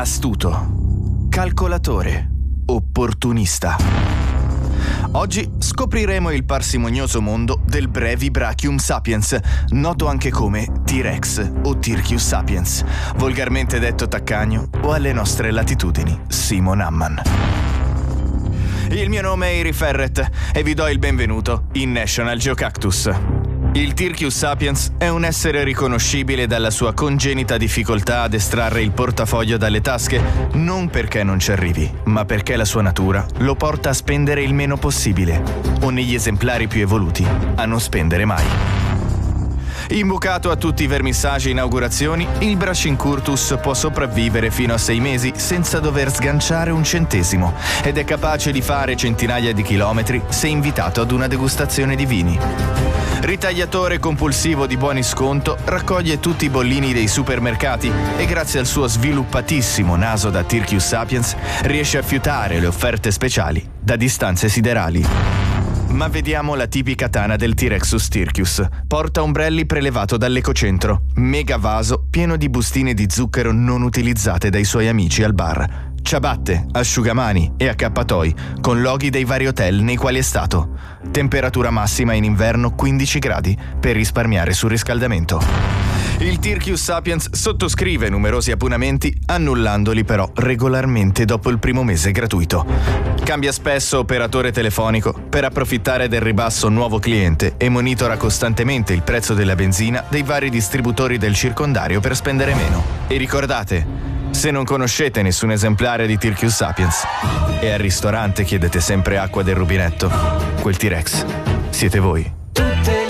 astuto, calcolatore, opportunista. Oggi scopriremo il parsimonioso mondo del Brevibrachium sapiens, noto anche come T-Rex o Tirchus sapiens, volgarmente detto taccagno o alle nostre latitudini Simon Amman. Il mio nome è Iri Ferret e vi do il benvenuto in National Geocactus. Il Tirchus sapiens è un essere riconoscibile dalla sua congenita difficoltà ad estrarre il portafoglio dalle tasche, non perché non ci arrivi, ma perché la sua natura lo porta a spendere il meno possibile, o negli esemplari più evoluti, a non spendere mai. Imbucato a tutti i vermissagi e inaugurazioni, il Brascincurtus può sopravvivere fino a 6 mesi senza dover sganciare un centesimo ed è capace di fare centinaia di chilometri se invitato ad una degustazione di vini. Ritagliatore compulsivo di buoni sconto, raccoglie tutti i bollini dei supermercati e grazie al suo sviluppatissimo naso da Tirchus sapiens riesce a fiutare le offerte speciali da distanze siderali. Ma vediamo la tipica tana del T-Rexus tirchus. Porta ombrelli prelevato dall'ecocentro, mega vaso pieno di bustine di zucchero non utilizzate dai suoi amici al bar, ciabatte, asciugamani e accappatoi con loghi dei vari hotel nei quali è stato. Temperatura massima in inverno 15 gradi per risparmiare sul riscaldamento. Il Tirchus sapiens sottoscrive numerosi abbonamenti, annullandoli però regolarmente dopo il primo mese gratuito. Cambia spesso operatore telefonico per approfittare del ribasso nuovo cliente e monitora costantemente il prezzo della benzina dei vari distributori del circondario per spendere meno. E ricordate, se non conoscete nessun esemplare di Tirchus sapiens e al ristorante chiedete sempre acqua del rubinetto, quel T-Rex siete voi.